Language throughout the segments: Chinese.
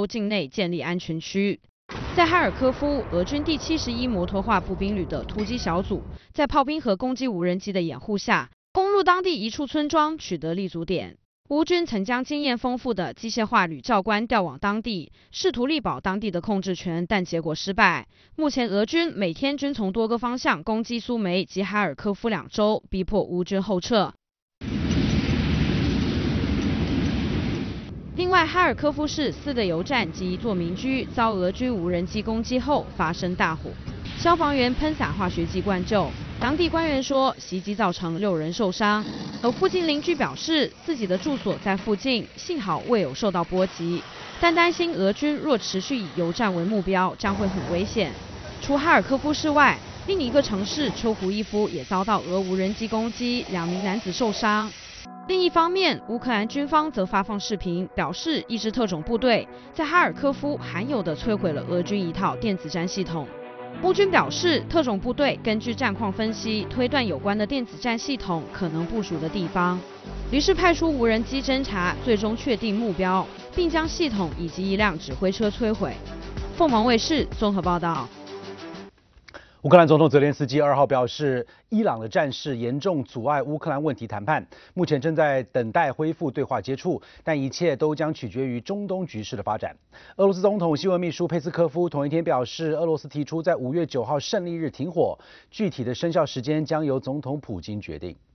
州境内建立安全区。在哈尔科夫，俄军第71摩托化步兵旅的突击小组在炮兵和攻击无人机的掩护下，攻入当地一处村庄，取得立足点。乌军曾将经验丰富的机械化旅教官调往当地，试图力保当地的控制权，但结果失败。目前，俄军每天均从多个方向攻击苏梅及哈尔科夫2州，逼迫乌军后撤。另外，哈尔科夫市4个油站及一座民居遭俄军无人机攻击后发生大火，消防员喷洒化学剂灌救。当地官员说，袭击造成6人受伤，而附近邻居表示，自己的住所在附近，幸好未有受到波及，但担心俄军若持续以油站为目标，将会很危险。除哈尔科夫市外，另一个城市秋胡伊夫也遭到俄无人机攻击，2名男子受伤。另一方面，乌克兰军方则发放视频，表示一支特种部队在哈尔科夫罕有地摧毁了俄军一套电子战系统。乌军表示，特种部队根据战况分析，推断有关的电子战系统可能部署的地方，于是派出无人机侦察，最终确定目标，并将系统以及一辆指挥车摧毁。凤凰卫视综合报道。 乌克兰总统泽连斯基2号表示，伊朗的战事严重阻碍乌克兰问题谈判，目前正在等待恢复对话接触，但一切都将取决于中东局势的发展。俄罗斯总统新闻秘书佩斯科夫同一天表示，俄罗斯提出在5月9号胜利日停火，具体的生效时间将由总统普京决定。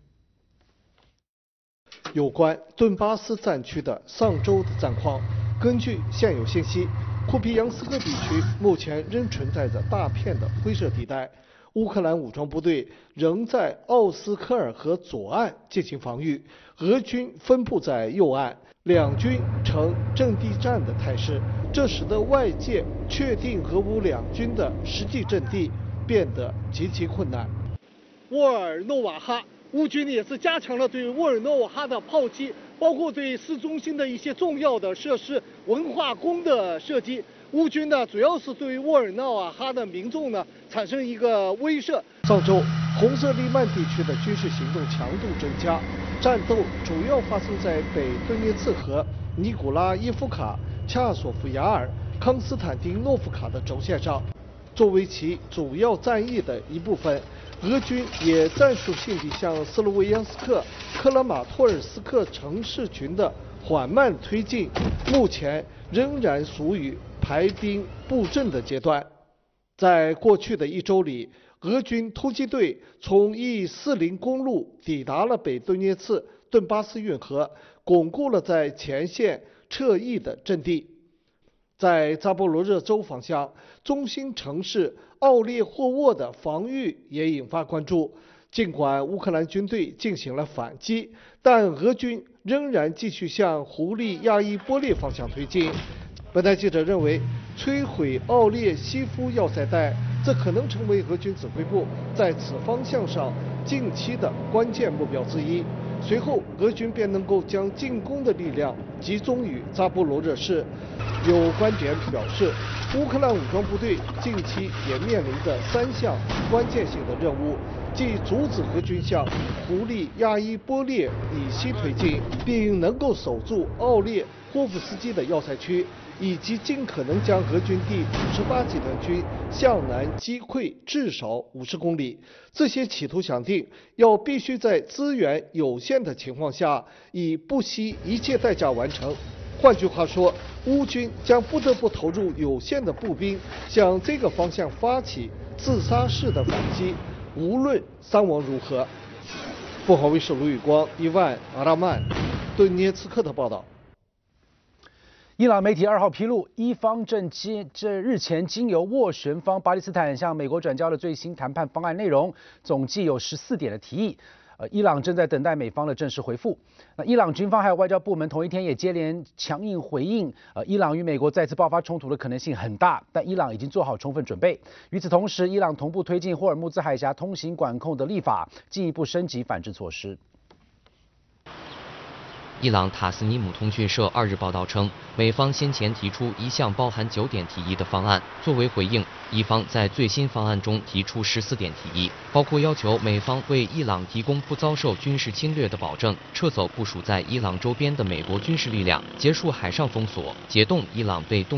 有关顿巴斯战区的上周的战况，根据现有信息，库皮扬斯克地区目前仍存在着大片的灰色地带，乌克兰武装部队仍在奥斯科尔河左岸进行防御，俄军分布在右岸，两军呈阵地战的态势，这使得外界确定俄乌两军的实际阵地变得极其困难。沃尔诺瓦哈，乌军也是加强了对沃尔诺瓦哈的炮击，包括对市中心的一些重要的设施、文化宫的射击。乌军呢，主要是对沃尔诺瓦哈的民众呢产生一个威慑。上周，红色利曼地区的军事行动强度增加，战斗主要发生在北顿涅茨河、尼古拉耶夫卡、恰索夫亚尔、康斯坦丁诺夫卡的轴线上。作为其主要战役的一部分，俄军也战术性地向斯洛维扬斯克、克拉马托尔斯克城市群的缓慢推进，目前仍然属于排兵布阵的阶段。在过去的1周里，俄军突击队从E40公路抵达了北顿涅茨顿巴斯运河，巩固了在前线撤役的阵地。在扎波罗热州方向，中心城市奥列霍沃的防御也引发关注。尽管乌克兰军队进行了反击，但俄军仍然继续向胡利亚伊波列方向推进。本台记者认为，摧毁奥列西夫要塞带，这可能成为俄军指挥部在此方向上近期的关键目标之一。随后，俄军便能够将进攻的力量集中于扎波罗热市。有观点表示，乌克兰武装部队近期也面临着3项关键性的任务，即阻止俄军向胡利亚伊波列以西推进，并能够守住奥列霍夫斯基的要塞区，以及尽可能将俄军第58集团军向南击溃至少50公里。这些企图想定要必须在资源有限的情况下，以不惜一切代价完成。换句话说，乌军将不得不投入有限的步兵，向这个方向发起自杀式的反击，无论伤亡如何。凤凰卫视卢宇光、伊万·阿拉曼，顿涅茨克的报道。 伊朗媒体2号披露，伊方日前经由斡旋方巴基斯坦向美国转交了最新谈判方案内容，总计有14点的提议。伊朗正在等待美方的正式回复。那伊朗军方还有外交部门同一天也接连强硬回应，伊朗与美国再次爆发冲突的可能性很大，但伊朗已经做好充分准备。与此同时，伊朗同步推进霍尔木兹海峡通行管控的立法，进一步升级反制措施。 伊朗塔斯尼姆通讯社2日报道称，美方先前提出一项包含9点提议的方案，作为回应，伊方在最新方案中提出14点提议，包括要求美方为伊朗提供不遭受军事侵略的保证，撤走部署在伊朗周边的美国军事力量，结束海上封锁，解冻伊朗被冻